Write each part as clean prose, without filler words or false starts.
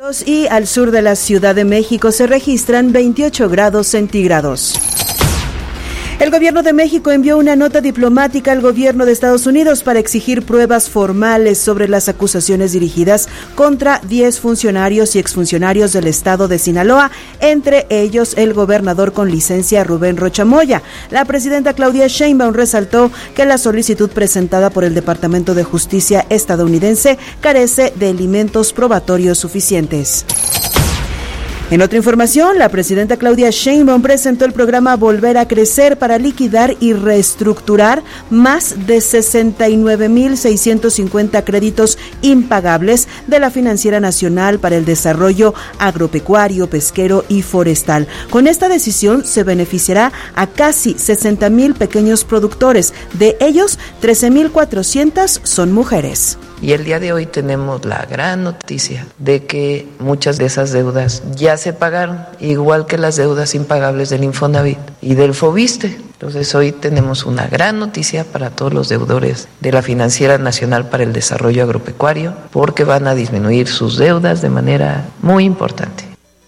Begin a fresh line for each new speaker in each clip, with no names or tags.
Y al sur de la Ciudad de México se registran 28 grados centígrados. El gobierno de México envió una nota diplomática al gobierno de Estados Unidos para exigir pruebas formales sobre las acusaciones dirigidas contra 10 funcionarios y exfuncionarios del estado de Sinaloa, entre ellos el gobernador con licencia Rubén Rocha Moya. La presidenta Claudia Sheinbaum resaltó que la solicitud presentada por el Departamento de Justicia estadounidense carece de elementos probatorios suficientes. En otra información, la presidenta Claudia Sheinbaum presentó el programa Volver a Crecer para liquidar y reestructurar más de 69,650 créditos impagables de la Financiera Nacional para el Desarrollo Agropecuario, Pesquero y Forestal. Con esta decisión se beneficiará a casi 60,000 pequeños productores. De ellos, 13,400 son mujeres.
Y el día de hoy tenemos la gran noticia de que muchas de esas deudas ya se pagaron, igual que las deudas impagables del Infonavit y del Fobiste. Entonces hoy tenemos una gran noticia para todos los deudores de la Financiera Nacional para el Desarrollo Agropecuario, porque van a disminuir sus deudas de manera muy importante.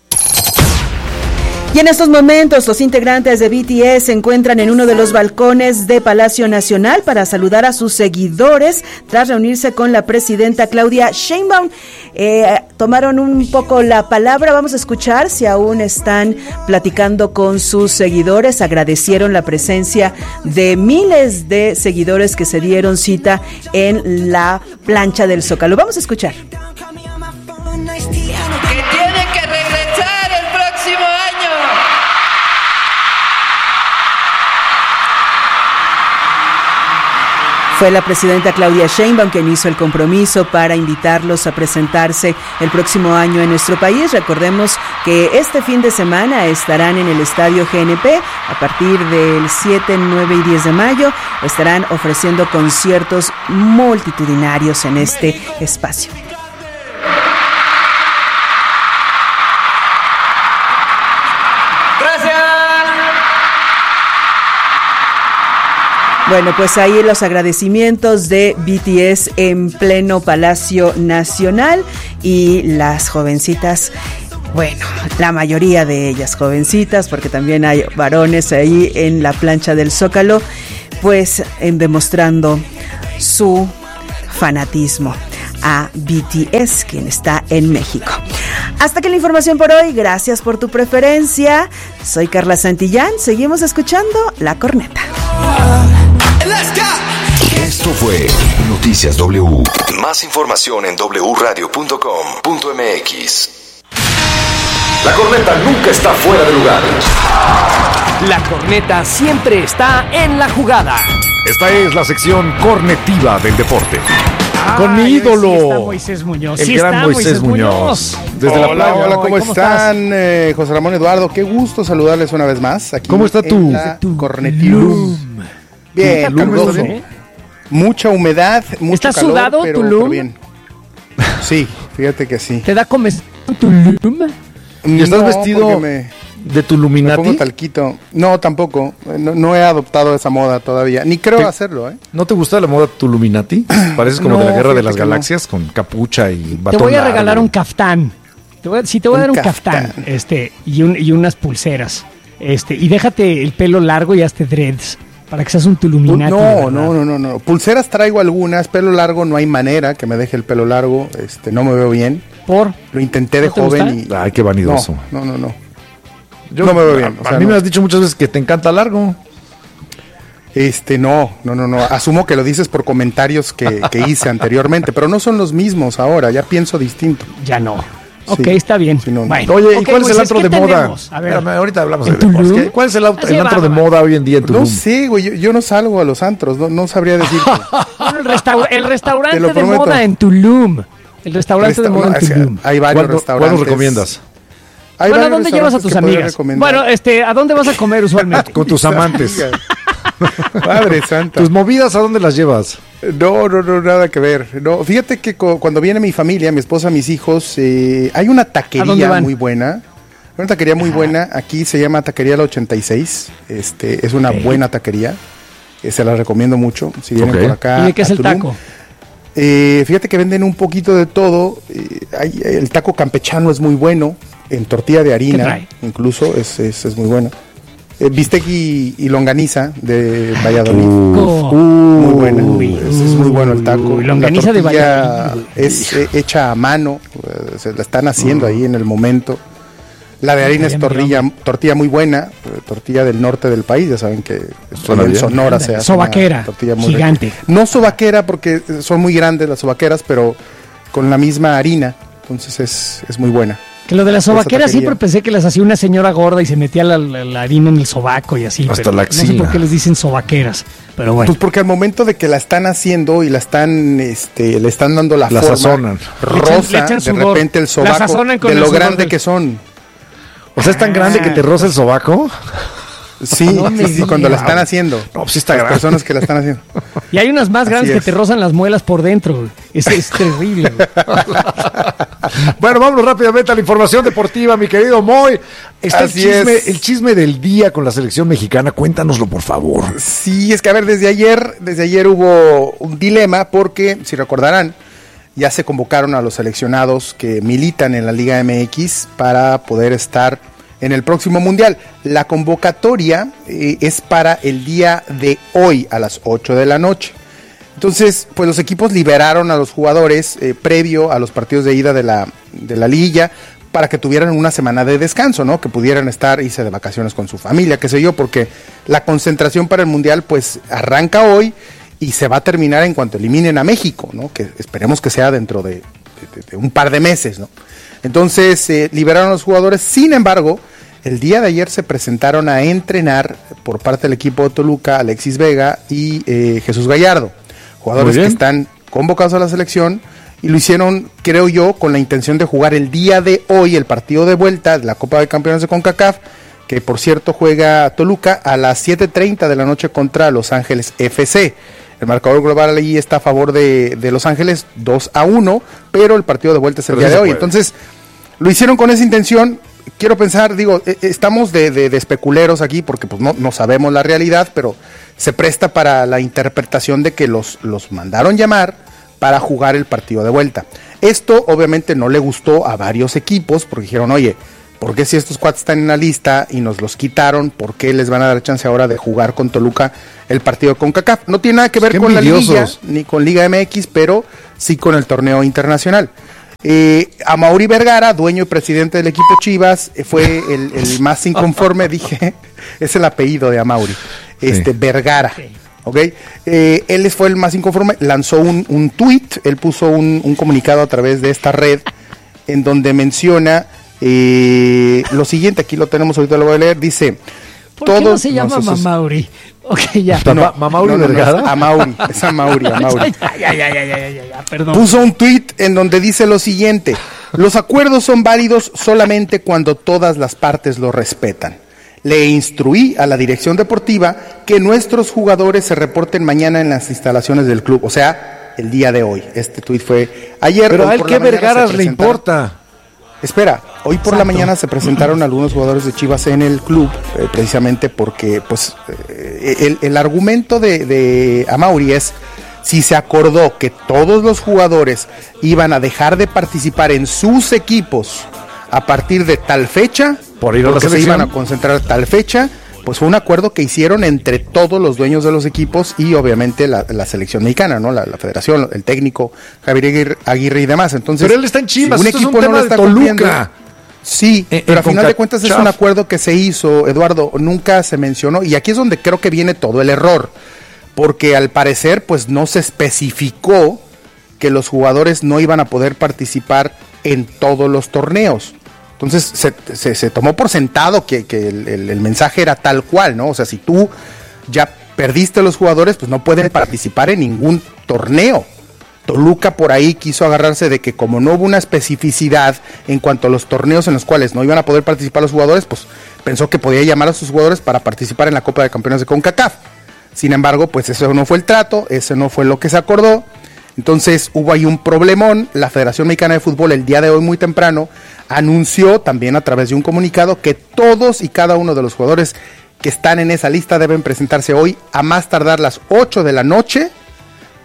Y en estos momentos los integrantes de BTS se encuentran en uno de los balcones de Palacio Nacional para saludar a sus seguidores tras reunirse con la presidenta Claudia Sheinbaum. Tomaron un poco la palabra, vamos a escuchar si aún están platicando con sus seguidores. Agradecieron la presencia de miles de seguidores que se dieron cita en la plancha del Zócalo. Vamos a escuchar. Fue la presidenta Claudia Sheinbaum quien hizo el compromiso para invitarlos a presentarse el próximo año en nuestro país. Recordemos que este fin de semana estarán en el Estadio GNP. A partir del 7, 9 y 10 de mayo estarán ofreciendo conciertos multitudinarios en este espacio. Bueno, pues ahí los agradecimientos de BTS en pleno Palacio Nacional y las jovencitas, bueno, la mayoría de ellas jovencitas, porque también hay varones ahí en la plancha del Zócalo, pues demostrando su fanatismo a BTS, quien está en México. Hasta aquí la información por hoy, gracias por tu preferencia. Soy Carla Santillán, seguimos escuchando La Corneta.
Esto fue Noticias W. Más información en wradio.com.mx. La corneta nunca está fuera de lugar.
La corneta siempre está en la jugada.
Esta es la sección cornetiva del deporte. Con mi ídolo.
Sí está Moisés Muñoz.
El gran Moisés Muñoz.
Desde la playa. Hola, ¿cómo están? José Ramón Eduardo, qué gusto saludarles una vez más. Aquí
¿cómo está tu
cornetilum? Bien, caluroso. Mucha humedad, mucho
¿Estás
calor,
sudado,
pero bien. Sí, fíjate que sí.
¿Te da comezón Tulum?
¿Y estás vestido de Tuluminati?
Me pongo talquito. No, tampoco. No he adoptado esa moda todavía. Ni creo hacerlo, ¿eh?
¿No te gusta la moda Tuluminati? Pareces como de la Guerra de las Galaxias, con capucha y batón.
Te voy a
largo.
regalar un caftán. Te voy a dar un caftán, y unas pulseras. Y déjate el pelo largo y hazte dreads. Para que seas un Tuluminati.
No. Pulseras traigo algunas, pelo largo no hay manera que me deje el pelo largo, no me veo bien.
¿Por?
Lo intenté de joven y...
Ay, qué vanidoso.
No. Yo no me veo bien.
A mí me has dicho muchas veces que te encanta largo.
No. Asumo que lo dices por comentarios que hice anteriormente, pero no son los mismos ahora, ya pienso distinto.
Ya no. Ok,
Sí.
está bien.
Sí, no.
Bueno,
Oye, ¿y cuál es el antro de moda?
tenemos? A ver,
Espérame, ahorita hablamos de
¿en Tulum?
deportes. ¿Cuál es el antro de moda hoy en día en Tulum?
No sé, güey, yo no salgo a los antros, no sabría decirte.
Bueno, el restaurante
Te lo
de
prometo.
moda en Tulum. El restaurante de moda en Tulum.
Hay varios
¿Cuál
restaurantes.
nos recomiendas?
Hay
Bueno, ¿a
varios
dónde llevas a tus
restaurantes que
amigas?
podría recomendar.
Bueno, ¿a dónde vas a comer usualmente?
Con tus amantes.
Padre santa.
¿Tus movidas a dónde las llevas?
No, nada que ver. No, fíjate que cuando viene mi familia, mi esposa, mis hijos, hay una taquería muy buena. Una taquería muy buena. Aquí se llama Taquería La 86. Es una buena taquería. Se la recomiendo mucho. Si vienen por acá.
¿Y de qué es
a
el
Tulum.
taco?
Fíjate que venden un poquito de todo. El taco campechano es muy bueno, en tortilla de harina, incluso es muy bueno. Bistec y longaniza de Valladolid. Muy buena. Es muy bueno el taco.
Longaniza de Valladolid.
Es hecha a mano, se la están haciendo ahí en el momento. La de harina es tortilla muy buena, tortilla del norte del país, ya saben que en Sonora se hace
sobaquera, tortilla muy gigante.
No sobaquera porque son muy grandes las sobaqueras, pero con la misma harina, entonces es muy buena.
Que lo de las sobaqueras siempre pensé que las hacía una señora gorda y se metía la harina en el sobaco y así.
Hasta la axila.
No sé por qué les dicen sobaqueras, pero bueno.
Pues porque al momento de que la están haciendo y la están, le están dando la forma
sazonan.
Rosa, de repente el sobaco, de lo grande que son.
O sea, es tan grande que te roza el sobaco.
Sí, cuando la están haciendo.
No, pues sí está
grande. Las personas que la están haciendo.
Y hay unas más grandes que te rozan las muelas por dentro. Es terrible.
Bueno, vámonos rápidamente a la información deportiva, mi querido Moy. Está el chisme del día con la selección mexicana. Cuéntanoslo, por favor.
Sí, es que a ver, desde ayer hubo un dilema porque, si recordarán, ya se convocaron a los seleccionados que militan en la Liga MX para poder estar en el próximo Mundial. La convocatoria es para el día de hoy a las 8 de la noche. Entonces, pues los equipos liberaron a los jugadores previo a los partidos de ida de la liguilla para que tuvieran una semana de descanso, ¿no? Que pudieran irse de vacaciones con su familia, qué sé yo, porque la concentración para el Mundial pues arranca hoy y se va a terminar en cuanto eliminen a México, ¿no? Que esperemos que sea dentro de un par de meses, ¿no? Entonces liberaron a los jugadores. Sin embargo, el día de ayer se presentaron a entrenar por parte del equipo de Toluca Alexis Vega y Jesús Gallardo, jugadores que están convocados a la selección, y lo hicieron, creo yo, con la intención de jugar el día de hoy el partido de vuelta de la Copa de Campeones de CONCACAF, que por cierto juega Toluca a las 7:30 de la noche contra Los Ángeles FC. El marcador global ahí está a favor de Los Ángeles 2-1, pero el partido de vuelta es el día de hoy. Entonces, lo hicieron con esa intención. Quiero pensar, estamos de especuleros aquí porque pues no sabemos la realidad, pero se presta para la interpretación de que los mandaron llamar para jugar el partido de vuelta. Esto obviamente no le gustó a varios equipos porque dijeron, oye, ¿por qué si estos cuates están en la lista y nos los quitaron, por qué les van a dar chance ahora de jugar con Toluca el partido de CONCACAF? No tiene nada que ver con la Liga, ni con Liga MX, pero sí con el torneo internacional. Amaury Vergara, dueño y presidente del equipo Chivas, fue el más inconforme, es el apellido de Amaury, Vergara. ¿ok? Él fue el más inconforme, lanzó un tuit, él puso un comunicado a través de esta red en donde menciona lo siguiente, aquí lo tenemos, ahorita lo voy a leer, dice...
¿Por qué no se llama Mamauri? Ok, ya.
¿Mamauri Vergara?
Es Amaury.
Ya, perdón.
Puso un tuit en donde dice lo siguiente: los acuerdos son válidos solamente cuando todas las partes lo respetan. Le instruí a la dirección deportiva que nuestros jugadores se reporten mañana en las instalaciones del club, o sea, el día de hoy. Este tuit fue ayer.
Pero a él qué Vergaras le importa.
Espera, hoy por la mañana se presentaron algunos jugadores de Chivas en el club, precisamente porque pues el argumento de Amaury es, si se acordó que todos los jugadores iban a dejar de participar en sus equipos a partir de tal fecha, porque se iban a concentrar tal fecha, pues fue un acuerdo que hicieron entre todos los dueños de los equipos y obviamente la selección mexicana, ¿no? La federación, el técnico Javier Aguirre y demás. Entonces,
pero él está en Chivas,
si un equipo no lo está cumpliendo, sí, pero a final de cuentas es un acuerdo que se hizo, Eduardo, nunca se mencionó, y aquí es donde creo que viene todo el error, porque al parecer pues no se especificó que los jugadores no iban a poder participar en todos los torneos. Entonces se tomó por sentado que el mensaje era tal cual, ¿no? O sea, si tú ya perdiste a los jugadores, pues no pueden participar en ningún torneo. Toluca por ahí quiso agarrarse de que como no hubo una especificidad en cuanto a los torneos en los cuales no iban a poder participar los jugadores, pues pensó que podía llamar a sus jugadores para participar en la Copa de Campeones de CONCACAF. Sin embargo, pues eso no fue el trato, eso no fue lo que se acordó. Entonces hubo ahí un problemón. La Federación Mexicana de Fútbol el día de hoy muy temprano anunció también a través de un comunicado que todos y cada uno de los jugadores que están en esa lista deben presentarse hoy a más tardar las 8 de la noche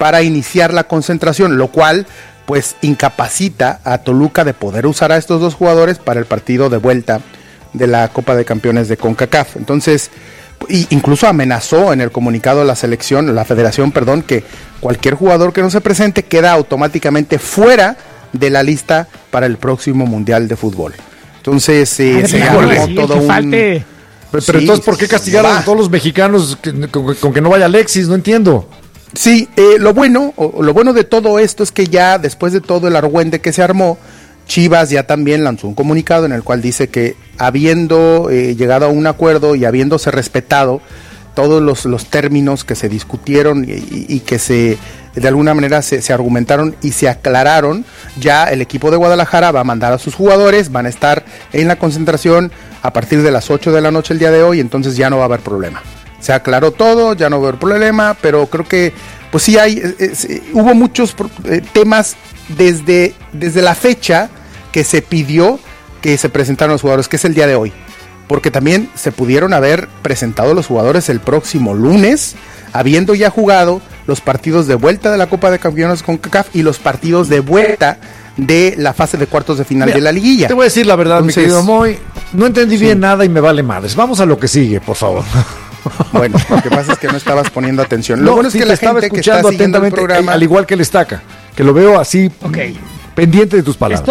para iniciar la concentración, lo cual pues incapacita a Toluca de poder usar a estos dos jugadores para el partido de vuelta de la Copa de Campeones de CONCACAF. Entonces, incluso amenazó en el comunicado la federación, que cualquier jugador que no se presente queda automáticamente fuera de la lista para el próximo Mundial de Fútbol. Entonces, se armó todo un...
Pero entonces, ¿por qué castigar a todos los mexicanos con que no vaya Alexis? No entiendo.
Sí, lo bueno de todo esto es que ya después de todo el argüende que se armó, Chivas ya también lanzó un comunicado en el cual dice que habiendo llegado a un acuerdo y habiéndose respetado todos los términos que se discutieron y que de alguna manera se argumentaron y se aclararon, ya el equipo de Guadalajara va a mandar a sus jugadores, van a estar en la concentración a partir de las 8 de la noche el día de hoy, entonces ya no va a haber problema. Se aclaró todo, ya no va a haber problema, pero creo que pues sí hubo muchos temas desde la fecha que se pidió que se presentaron los jugadores, que es el día de hoy, porque también se pudieron haber presentado los jugadores el próximo lunes, habiendo ya jugado los partidos de vuelta de la Copa de Campeones con CONCACAF y los partidos de vuelta de la fase de cuartos de final de la liguilla.
Te voy a decir la verdad, mi querido Moy, no entendí bien nada y me vale madres. Vamos a lo que sigue, por favor.
Bueno, lo que pasa es que no estabas poniendo atención. Lo bueno es que la gente que está siguiendo el programa,
al igual que el Estaca, que lo veo así, pendiente de tus palabras.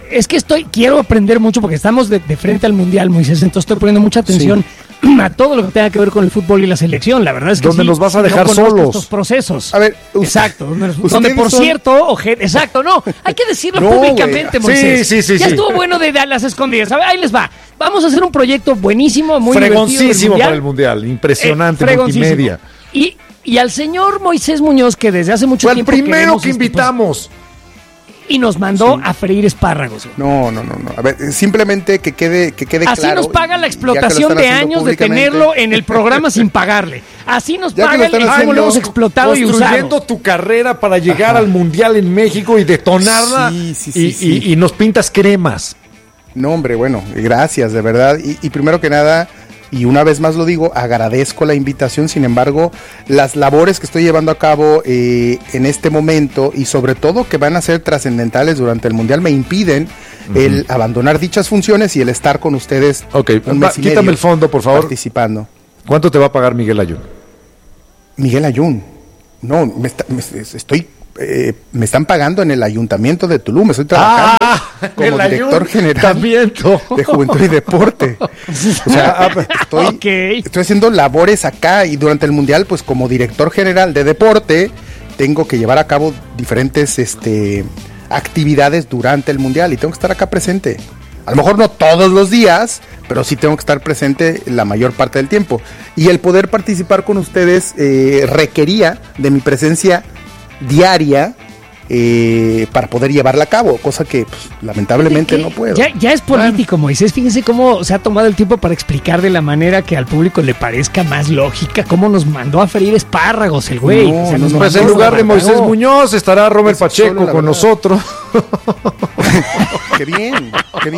Quiero aprender mucho porque estamos de frente al Mundial, Moisés, entonces estoy poniendo mucha atención a todo lo que tenga que ver con el fútbol y la selección. La verdad es que
donde nos vas a dejar solos
estos procesos.
A ver,
exacto, donde por cierto, exacto, no, hay que decirlo públicamente, Moisés. Sí. Ya estuvo bueno de las escondidas. A ver, ahí les va. Vamos a hacer un proyecto buenísimo, muy
fregoncísimo para el Mundial, impresionante, multimedia.
Y al señor Moisés Muñoz, que desde hace mucho tiempo
fue el primero que invitamos.
Y nos mandó a freír espárragos.
No. A ver, simplemente que quede claro.
Así nos paga la explotación de años de tenerlo en el programa sin pagarle. Así nos pagan y cómo lo hemos explotado y usado.
Construyendo tu carrera para llegar al Mundial en México y detonarla. Y nos pintas cremas.
No, hombre, bueno, gracias, de verdad. Y primero que nada, y una vez más lo digo, agradezco la invitación. Sin embargo, las labores que estoy llevando a cabo en este momento y sobre todo que van a ser trascendentales durante el Mundial me impiden el abandonar dichas funciones y el estar con ustedes.
Ok, quítame el fondo, por favor.
Participando.
¿Cuánto te va a pagar Miguel Ayun?
Miguel Ayun. No, me están pagando en el Ayuntamiento de Tulum. Estoy trabajando como director general de Juventud y Deporte. O sea, estoy haciendo labores acá y durante el Mundial, pues como director general de deporte, tengo que llevar a cabo diferentes actividades durante el Mundial y tengo que estar acá presente. A lo mejor no todos los días, pero sí tengo que estar presente la mayor parte del tiempo. Y el poder participar con ustedes requería de mi presencia diaria para poder llevarla a cabo, cosa que pues, lamentablemente no puedo.
Ya es político, Moisés. Fíjense cómo se ha tomado el tiempo para explicar de la manera que al público le parezca más lógica cómo nos mandó a freír espárragos el güey.
Pues en lugar de Moisés Muñoz estará Robert Pacheco con nosotros.
Qué bien.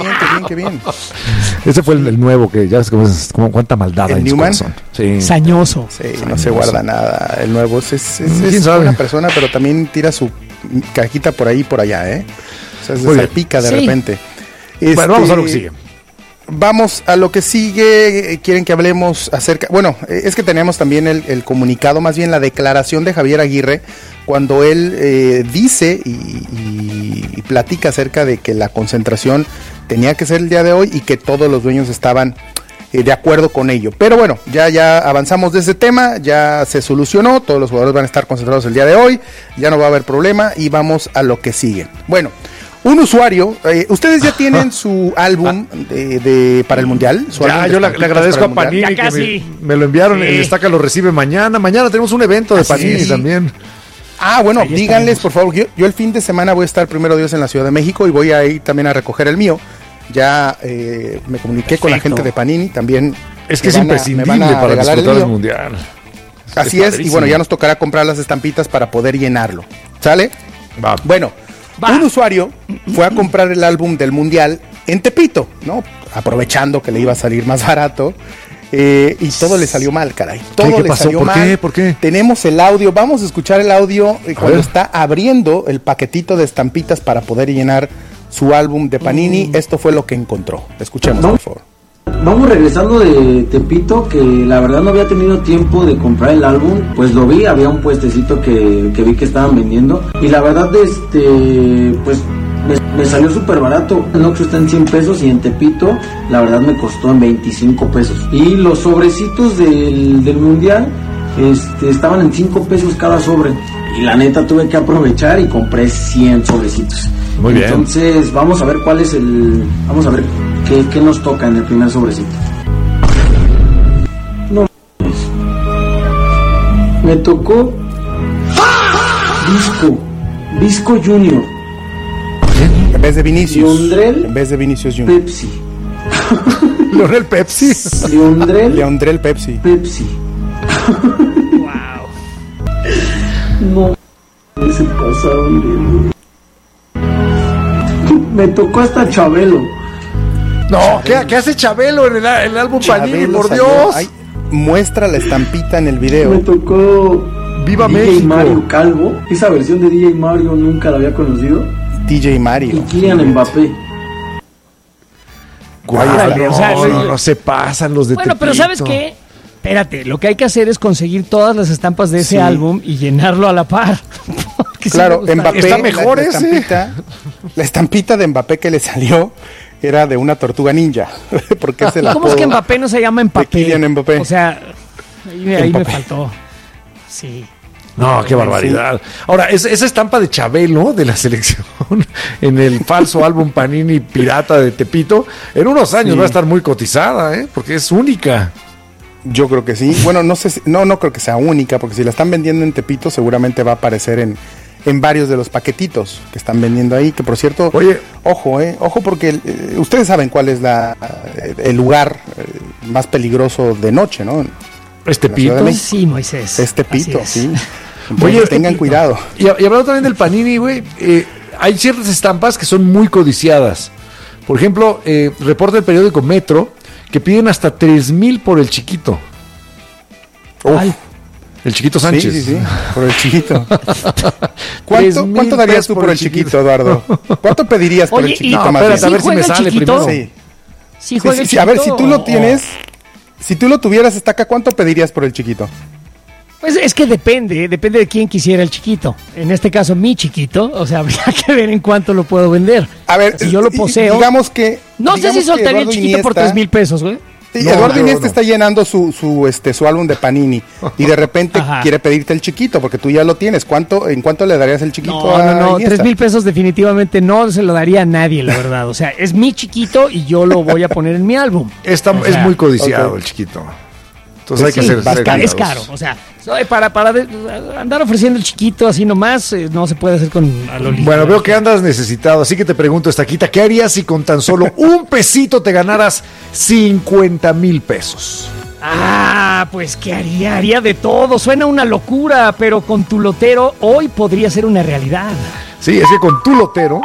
Ese fue el nuevo, que ya es como cuánta maldad hay en su corazón.
Sí. Sañoso.
Sí, no se guarda nada. El nuevo es una persona, pero también tira su cajita por ahí y por allá, O sea, se salpica de repente.
Bueno, vamos a lo que sigue.
Vamos a lo que sigue. Quieren que hablemos acerca... Bueno, es que teníamos también el comunicado, más bien la declaración de Javier Aguirre, cuando él dice y platica acerca de que la concentración tenía que ser el día de hoy y que todos los dueños estaban de acuerdo con ello. Pero bueno, ya avanzamos de ese tema, ya se solucionó, todos los jugadores van a estar concentrados el día de hoy, ya no va a haber problema y vamos a lo que sigue. Bueno, un usuario, ustedes ya tienen su álbum para el Mundial.
Yo le agradezco a Panini que me lo enviaron, el Estaca lo recibe mañana tenemos un evento de Panini también.
Bueno, díganles por favor, yo el fin de semana voy a estar primero Dios en la Ciudad de México y voy a ir también a recoger el mío. Ya me comuniqué con la gente de Panini también.
Es que es imprescindible para disfrutar el Mundial.
Así es, y bueno, ya nos tocará comprar las estampitas para poder llenarlo. ¿Sale?
Va.
Bueno, un usuario fue a comprar el álbum del Mundial en Tepito, ¿no? Aprovechando que le iba a salir más barato. y todo le salió mal, caray. Todo
¿Qué
le
pasó?
salió mal.
¿Por qué?
Tenemos el audio, vamos a escuchar el audio cuando está abriendo el paquetito de estampitas para poder llenar su álbum de Panini. Esto fue lo que encontró. Escuchemos, por favor.
Vamos regresando de Tepito, que la verdad no había tenido tiempo de comprar el álbum, pues lo vi, había un puestecito que vi que estaban vendiendo, y la verdad pues me salió súper barato. En Oxxo está en 100 pesos y en Tepito la verdad me costó en 25 pesos. Y los sobrecitos del mundial estaban en 5 pesos cada sobre, y la neta tuve que aprovechar y compré 100 sobrecitos.
Muy bien.
Entonces vamos a ver vamos a ver qué nos toca en el primer sobrecito. No, me tocó Visco Junior.
En vez de Vinicius.
Leondrell,
en vez de Vinicius Junior.
Pepsi.
Leonel Pepsi.
Leondrell Pepsi.
Wow.
No, se pasaron. Me tocó hasta Chabelo.
No, ¿qué hace Chabelo en el álbum Panini, por
salió.
Dios?
Ay, muestra la estampita en el video.
Me tocó
¡Viva
DJ
México!
Mario Calvo. Esa versión de DJ Mario nunca la había conocido.
DJ Mario.
Y Kylian Mbappé.
Guay,
o sea,
no se pasan los de
Bueno, pero
Tepito.
¿sabes qué? Espérate, lo que hay que hacer es conseguir todas las estampas de ese álbum y llenarlo a la par.
Claro,
sí
Mbappé,
está mejor
la estampita de Mbappé que le salió era de una tortuga ninja. Porque es el
¿Cómo es
apodo
que Mbappé no se llama Mbappé?
de Kylian Mbappé.
O sea, ahí me
Mbappé.
faltó. Sí.
No, qué barbaridad. Ahora, esa estampa de Chabelo de la selección en el falso álbum Panini pirata de Tepito, en unos años va a estar muy cotizada, porque es única.
Yo creo que sí. Bueno, no sé, no creo que sea única, porque si la están vendiendo en Tepito, seguramente va a aparecer en varios de los paquetitos que están vendiendo ahí. Que por cierto,
oye,
ojo, porque ustedes saben cuál es el lugar más peligroso de noche, ¿no?
¿Es Tepito?
Sí, Moisés.
Es Tepito, sí.
Oye,
tengan cuidado.
Y hablando también del Panini, güey, hay ciertas estampas que son muy codiciadas. Por ejemplo, reporta el periódico Metro que piden hasta 3,000 por el chiquito. El chiquito Sánchez.
Sí, por el chiquito. ¿Cuánto darías tú por el chiquito, Eduardo? ¿Cuánto pedirías por el chiquito?
No, espérate, a ver si me sale primero.
Sí, a ver, si tú lo tienes, si tú lo tuvieras hasta acá, ¿cuánto pedirías por el chiquito?
Pues es que depende de quién quisiera el chiquito. En este caso, mi chiquito, o sea, habría que ver en cuánto lo puedo vender.
A ver,
si yo lo poseo,
digamos que...
No sé si soltaría el chiquito por 3,000 pesos, güey.
Sí, Eduardo Iniesta está llenando su álbum de Panini y de repente quiere pedirte el chiquito porque tú ya lo tienes. ¿En cuánto le darías el chiquito
No, 3,000 pesos definitivamente no se lo daría a nadie, la verdad. O sea, es mi chiquito y yo lo voy a poner en mi álbum.
Es muy codiciado el chiquito. Entonces hay que ser
es caro, o sea, para andar ofreciendo el chiquito así nomás, no se puede hacer a lo lindo.
Bueno, veo que andas necesitado, así que te pregunto, Estaquita, ¿qué harías si con tan solo un pesito te ganaras 50,000 pesos?
Pues ¿qué haría? Haría de todo, suena una locura, pero con tu lotero hoy podría ser una realidad.
Sí, es que con tu lotero...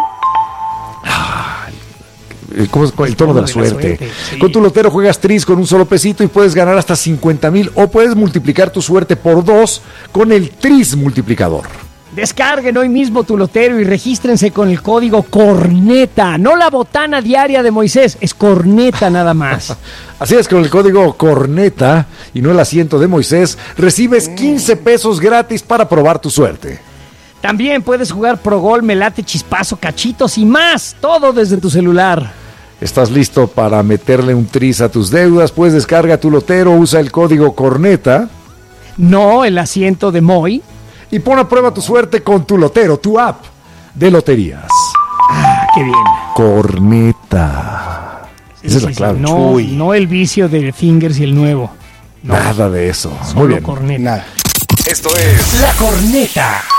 ¿Cómo es el tono de la suerte? Sí. Con tu lotero juegas tris con un solo pesito y puedes ganar hasta 50,000 o puedes multiplicar tu suerte por 2 con el tris multiplicador.
Descarguen hoy mismo tu lotero y regístrense con el código CORNETA, no la botana diaria de Moisés, es CORNETA nada más.
Así es, con el código CORNETA y no el asiento de Moisés, recibes 15 pesos gratis para probar tu suerte.
También puedes jugar Pro Gol, Melate, Chispazo, Cachitos y más, todo desde tu celular.
¿Estás listo para meterle un tris a tus deudas? Pues descarga tu lotero, usa el código CORNETA.
No el asiento de Moy.
Y pon a prueba tu suerte con tu lotero, tu app de loterías.
¡Qué bien!
CORNETA. Esa es la clave.
No el vicio de Fingers y el nuevo.
Nada de eso.
Solo
muy bien.
Corneta.
Nada.
Esto es
La Corneta.